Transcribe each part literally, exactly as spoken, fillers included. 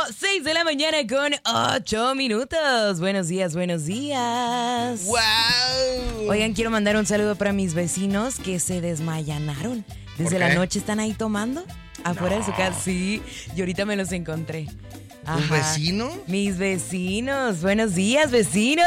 seis de la mañana con ocho minutos. Buenos días, buenos días. ¡Wow! Oigan, quiero mandar un saludo para mis vecinos que se desmayanaron. Desde la noche están ahí tomando afuera no. de su casa. Sí, y ahorita me los encontré. ¿Un vecino? Mis vecinos. Buenos días, vecinos.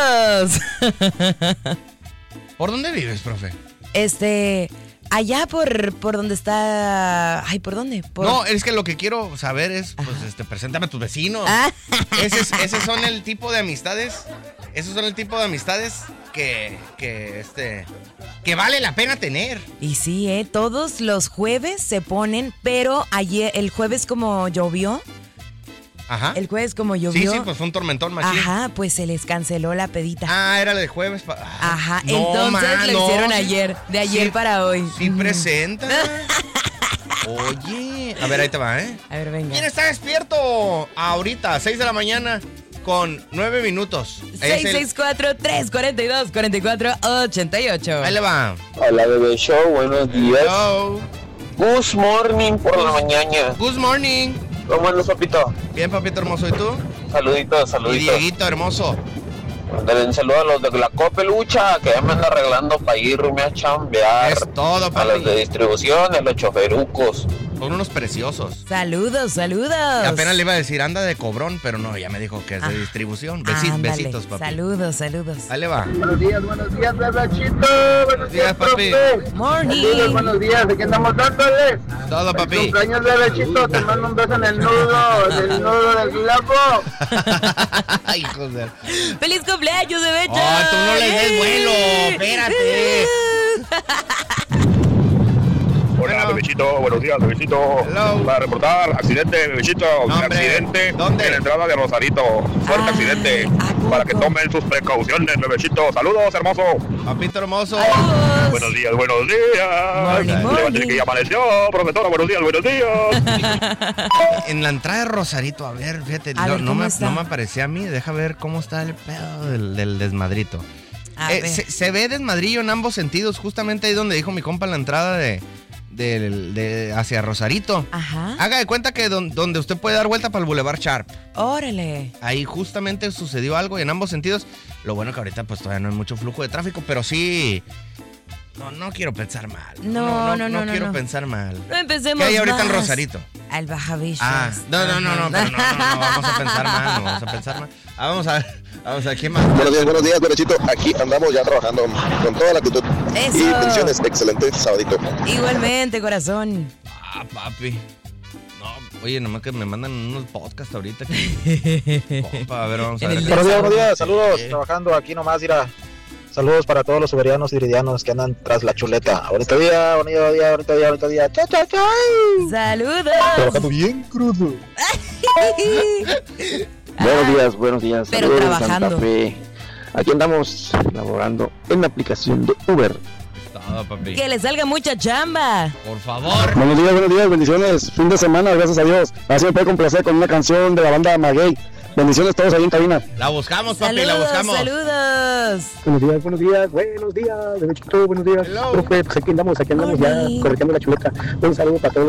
¿Por dónde vives, profe? Este... Allá por, por donde está... Ay, ¿por dónde? Por... No, es que lo que quiero saber es, pues, Ajá. este, preséntame a tus vecinos. Ah. Esos, esos son el tipo de amistades, esos son el tipo de amistades que, que, este, que vale la pena tener. Y sí, ¿eh? Todos los jueves se ponen, pero ayer, el jueves como llovió... Ajá. El jueves como llovió. Sí, sí, pues fue un tormentón machín. Ajá, pues se les canceló la pedita. Ah, era de jueves. Pa- ah, Ajá, no, entonces man, lo no, hicieron sí, ayer, de ayer sí, para hoy. Sí, presenta. Oye, a ver, ahí te va, ¿eh? A ver, venga. ¿Quién está despierto ahorita, seis de la mañana, con nueve minutos? seis seis cuatro, tres cuatro dos, cuatro cuatro ocho ocho. Ahí le va. Hola, Bebé Show, buenos días. Hello. Good morning por la mañana. Good morning. ¿Cómo andas, papito? Bien, papito hermoso, ¿y tú? Saluditos, Y saluditos. Dieguito hermoso. Mándale un saludo a los de la Copelucha, que ya me anda arreglando para irme a chambear. Es todo, papi. A los de distribución, a los choferucos. Son unos preciosos. Saludos, saludos. Y apenas le iba a decir, anda de cobrón, pero no, ya me dijo que es de ah, distribución. Besi- ándale. Besitos, papi. Saludos, saludos. Ahí le va. Buenos días, buenos días, Bebechito. Buenos días, papi. Morning. Buenos, buenos días, aquí andamos dándole. Todo, papi. Cumpleaños, Bebechito, te mando un beso en el nudo, en el nudo del globo. Hijos de... ¡Feliz cumpleaños, Bebecha! Oh, tú no le des vuelo, espérate. Hola, Bueno. Bebechito, buenos días, Bebechito. Hello. Para reportar, accidente, Bebechito, No, hombre. accidente ¿Dónde? en la entrada de Rosarito. Fuerte Ah, accidente. ¿a poco? Para que tomen sus precauciones, Bebechito. Saludos, hermoso. Papito hermoso. Adiós. Buenos días, buenos días. Morning, Levántese morning. que ya amaneció, profesora, buenos días, buenos días. En la entrada de Rosarito, a ver, fíjate, A no, ver, no ¿cómo me, está? no me aparecía a mí. Deja ver cómo está el pedo del, del desmadrito. A Eh, ver. se, se ve desmadrillo en ambos sentidos, justamente ahí donde dijo mi compa en la entrada de, de, de hacia Rosarito. Ajá. Haga de cuenta que don- donde usted puede dar vuelta para el Boulevard Sharp. Órale. Ahí justamente sucedió algo y en ambos sentidos. Lo bueno que ahorita pues todavía no hay mucho flujo de tráfico, pero sí. No, no quiero pensar mal. No, no, no, no, quiero no. pensar mal. No empecemos ¿Qué hay ahorita en más. Rosarito? Al Baja Bichos. Ah, no, no, no, no, pero no, no, no, vamos a pensar mal, no vamos a pensar mal. Ah, vamos a ver, vamos a ver, ¿quién más? Buenos días, buenos días, Derechito. Aquí andamos ya trabajando con toda la actitud. Eso. Y bendiciones, excelente sabadito. Igualmente, corazón. Ah, papi. No, oye, nomás que me mandan unos podcasts ahorita. Que... Compa, a ver, vamos a En ver. el Buenos días, buenos días, saludos, Eh. trabajando aquí nomás, mira, saludos para todos los uberianos y iridianos que andan tras la chuleta. Bonito día, bonito día, bonito día, bonito día, chao, chao, chao. Saludos. Trabajando bien crudo. Buenos días, buenos días. Pero Saludos de trabajando. Santa Fe. Aquí andamos laborando en la aplicación de Uber. Todo, papi. Que le salga mucha chamba. Por favor. Buenos días, buenos días, bendiciones. Fin de semana, gracias a Dios. Así me puede complacer con una canción de la banda Maguey. Bendiciones todos ahí en cabina. La buscamos, papi, Saludos, la buscamos. saludos. Buenos días, buenos días, buenos días, Derechito, buenos días. Hello. Profe, pues aquí andamos, aquí andamos Morning. ya correteando la chuleta. Un saludo para todos.